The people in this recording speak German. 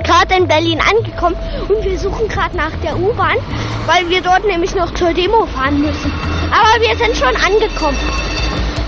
sind gerade in Berlin angekommen und wir suchen gerade nach der U-Bahn, weil wir dort nämlich noch zur Demo fahren müssen. Aber wir sind schon angekommen.